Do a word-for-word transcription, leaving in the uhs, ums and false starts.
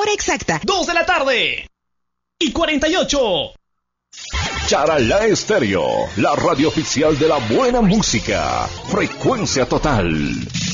Hora exacta, dos de la tarde y cuarenta y ocho. Charalá Estéreo, la radio oficial de la buena música. Frecuencia total.